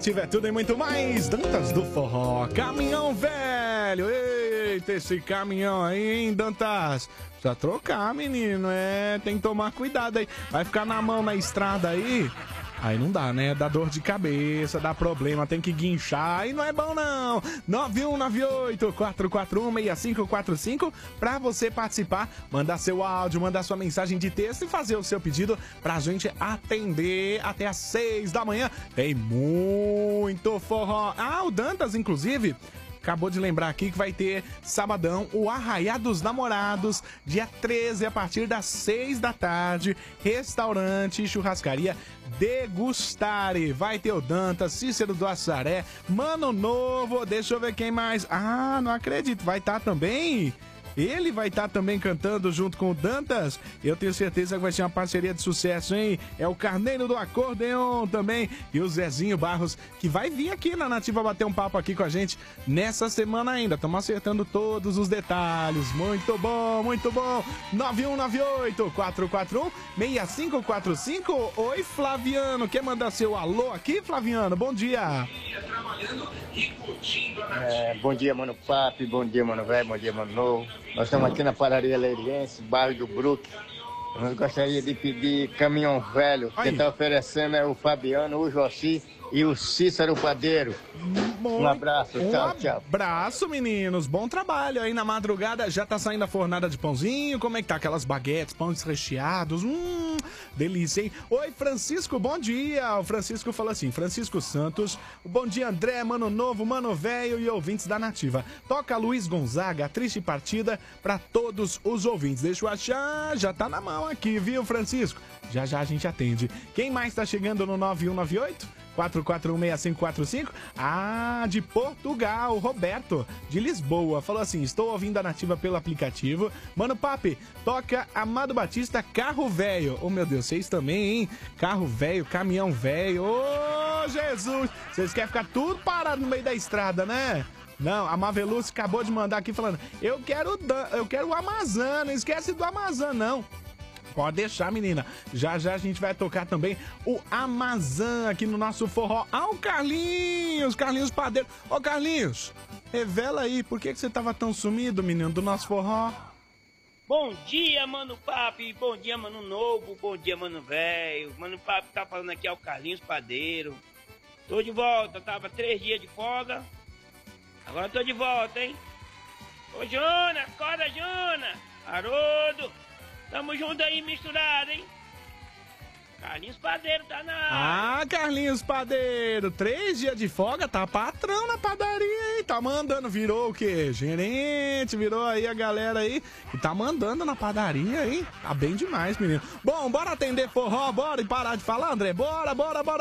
Nativa é tudo e muito mais. Dantas do Forró, caminhão velho. Eita, esse caminhão aí, hein, Dantas? Precisa trocar, menino. Tem que tomar cuidado aí. Vai ficar na mão na estrada aí. Aí não dá, né? Dá dor de cabeça, dá problema, tem que guinchar. Aí não é bom, não. 9198-441-6545 pra você participar, mandar seu áudio, mandar sua mensagem de texto e fazer o seu pedido pra gente atender até às 6 da manhã. Tem muito forró. O Dantas, inclusive, acabou de lembrar aqui que vai ter sabadão o Arraiá dos Namorados, dia 13, a partir das 6 da tarde, restaurante e churrascaria Degustare. Vai ter o Dantas, Cícero do Assaré, Mano Novo, deixa eu ver quem mais. Não acredito, vai estar também... Ele vai estar também cantando junto com o Dantas. Eu tenho certeza que vai ser uma parceria de sucesso, hein? É o Carneiro do Acordeon também. E o Zezinho Barros, que vai vir aqui na Nativa bater um papo aqui com a gente nessa semana ainda. Estamos acertando todos os detalhes. Muito bom, muito bom. 9198-441-6545. Oi, Flaviano. Quer mandar seu alô aqui, Flaviano? Bom dia. Bom dia, mano Papi, bom dia, mano velho, bom dia, mano novo. Nós estamos aqui na padaria Leirense, bairro do Brook. Nós gostaria de pedir caminhão velho. Quem está oferecendo é o Fabiano, o Joci e o Cícero Padeiro. Um abraço, tchau, tchau. Um abraço, meninos. Bom trabalho aí na madrugada. Já tá saindo a fornada de pãozinho? Como é que tá? Aquelas baguetes, pães recheados? Delícia, hein? Oi, Francisco, bom dia. O Francisco falou assim, Francisco Santos. Bom dia, André, Mano Novo, Mano Velho e ouvintes da Nativa. Toca Luiz Gonzaga, a triste partida pra todos os ouvintes. Deixa eu achar, já tá na mão aqui, viu, Francisco? Já já a gente atende. Quem mais tá chegando no 9198-441-6545? De Portugal, Roberto, de Lisboa. Falou assim, estou ouvindo a Nativa pelo aplicativo. Mano Papi, toca Amado Batista, Carro Velho. Oh, meu Deus, vocês também, hein? Carro velho, caminhão velho. Ô, Jesus! Vocês querem ficar tudo parado no meio da estrada, né? Não, a Maveluce acabou de mandar aqui falando, eu quero o Amazon, não esquece do Amazon, não. Pode deixar, menina. Já já a gente vai tocar também o Amazon aqui no nosso forró. O Carlinhos Padeiro. Ô, Carlinhos, revela aí, por que você tava tão sumido, menino, do nosso forró? Bom dia, Mano Papi. Bom dia, Mano Novo. Bom dia, Mano Velho. Mano Papi tá falando aqui, é o Carlinhos Padeiro. Tô de volta, tava 3 dias de folga. Agora tô de volta, hein? Ô, Jona, acorda, Jona. Haroldo. Tamo junto aí, misturado, hein? Carlinhos Padeiro tá na... Carlinhos Padeiro, 3 dias de folga, tá patrão na padaria, hein? Tá mandando, virou o quê? Gerente, virou aí a galera aí que tá mandando na padaria, hein? Tá bem demais, menino. Bom, bora atender forró, bora e parar de falar, André? Bora.